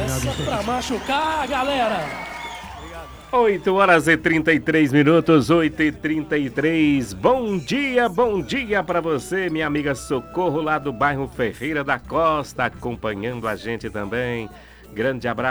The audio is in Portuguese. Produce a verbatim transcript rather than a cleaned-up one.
Essa pra machucar, galera. oito horas e trinta e três minutos, oito e trinta e três. Bom dia, bom dia pra você, minha amiga Socorro, lá do bairro Ferreira da Costa, acompanhando a gente também. Grande abraço.